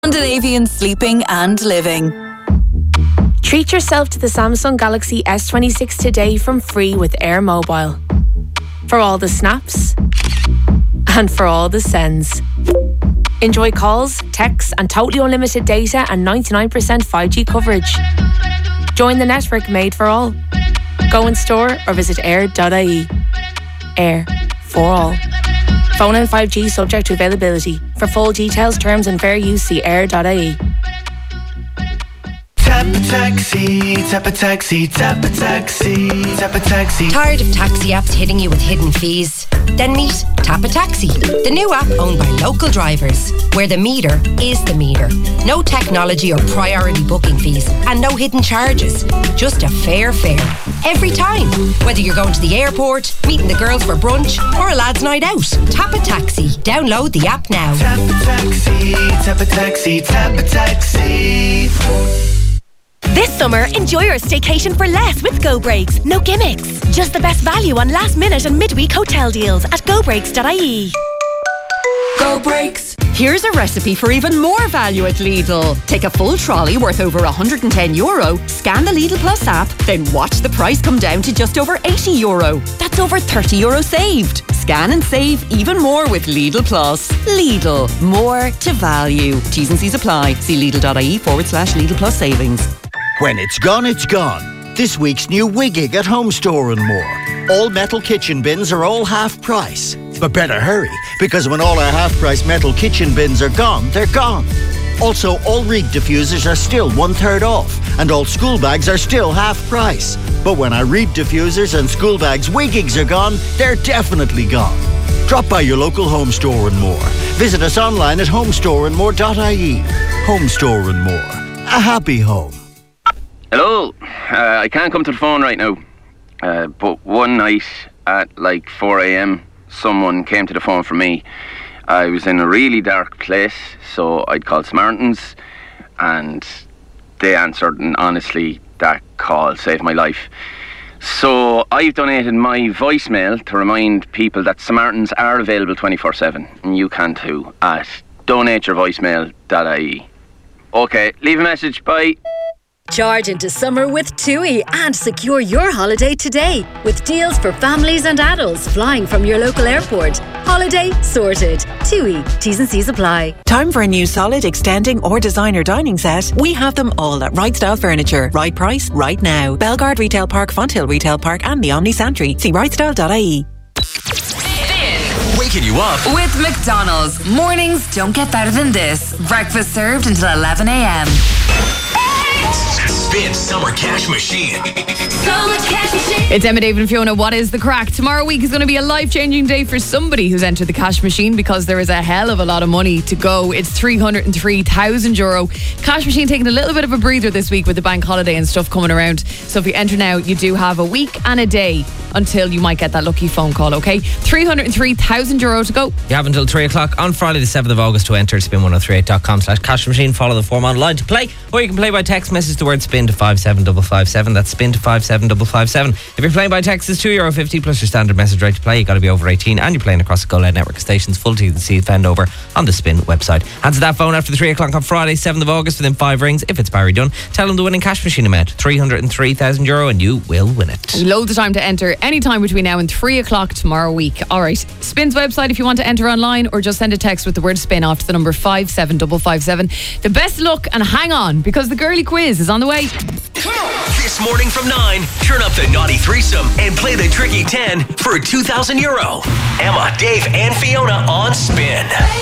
Scandinavian sleeping and living. Treat yourself to the Samsung Galaxy S26 today from free with Air Mobile. For all the snaps and for all the sends. Enjoy calls, texts and totally unlimited data and 99% 5G coverage. Join the network made for all. Go in store or visit air.ie. Air for all. Phone and 5G subject to availability. For full details, terms and fair use, see air.ie. Tap a taxi, tap a taxi, tap a taxi, tap a taxi. Tired of taxi apps hitting you with hidden fees? Then meet Tap a Taxi, the new app owned by local drivers, where the meter is the meter. No technology or priority booking fees and no hidden charges. Just a fair fare every time. Whether you're going to the airport, meeting the girls for brunch or a lad's night out. Tap a Taxi. Download the app now. Tap a taxi, tap a taxi, tap a taxi. This summer, enjoy your staycation for less with Go Breaks. No gimmicks. Just the best value on last minute and midweek hotel deals at gobreaks.ie. Go Breaks. Here's a recipe for even more value at Lidl. Take a full trolley worth over €110, scan the Lidl Plus app, then watch the price come down to just over €80. That's over €30 saved. Scan and save even more with Lidl Plus. Lidl, more to value. T's and C's apply. See lidl.ie/Lidl Plus savings. When it's gone, it's gone. This week's new Wiggig at Home Store and more. All metal kitchen bins are all half price. But better hurry, because when all our half price metal kitchen bins are gone, they're gone. Also, all Reek diffusers are still 1/3 off, and all school bags are still half price. But when our Reek diffusers and school bags Wiggigs are gone, they're definitely gone. Drop by your local Home Store and more. Visit us online at homestoreandmore.ie. Home Store and More. A happy home. Hello. I can't come to the phone right now. But one night at like 4 a.m, someone came to the phone for me. I was in a really dark place, so I'd called Samaritans, and they answered, and honestly, that call saved my life. So I've donated my voicemail to remind people that Samaritans are available 24/7, and you can too, at donateyourvoicemail.ie. Okay, leave a message, bye. Charge into summer with TUI and secure your holiday today with deals for families and adults flying from your local airport. Holiday sorted. TUI. T's and C's apply. Time for a new solid, extending or designer dining set? We have them all at Right Style Furniture. Right price, right now. Belgard Retail Park, Fonthill Retail Park and the Omni Santry. See rightstyle.ie. Waking you up With McDonald's. Mornings don't get better than this. Breakfast served until 11 a.m. Spin Summer Cash Machine. It's Emma, David and Fiona. What is the crack? Tomorrow week is going to be a life-changing day for somebody who's entered the cash machine, because there is a hell of a lot of money to go. It's €303,000. Cash machine taking a little bit of a breather this week with the bank holiday and stuff coming around. So if you enter now, you do have a week and a day until you might get that lucky phone call, okay? €303,000 to go. You have until 3 o'clock on Friday the 7th of August to enter spin1038.com/cash machine. Follow the form online to play, or you can play by text message the word spin to 57557. That's spin to 57557. If you're playing by text, it's €2.50 plus your standard message rate to play. You got to be over 18 and you're playing across the Go Loud network of stations. Full T's and C's fend over on the Spin website. Answer that phone after 3 o'clock on Friday 7th of August within 5 rings. If it's Barry Dunn, tell him the winning cash machine amount, €303,000, and you will win it. Loads of time to enter anytime between now and 3 o'clock tomorrow week. All right, Spin's website if you want to enter online, or just send a text with the word spin off to the number 57557. The best luck, and hang on, because the girly quiz is on the way. This morning from 9, turn up the naughty threesome and play the tricky 10 for €2,000. Emma, Dave and Fiona on Spin.